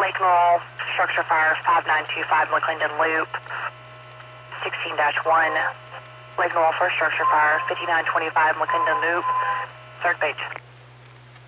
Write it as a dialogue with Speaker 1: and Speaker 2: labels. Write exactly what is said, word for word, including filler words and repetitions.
Speaker 1: Rigmarole, structure fire five nine two five McClendon Loop, sixteen dash one. Rigmarole for structure fire fifty-nine twenty-five McClendon Loop, third page.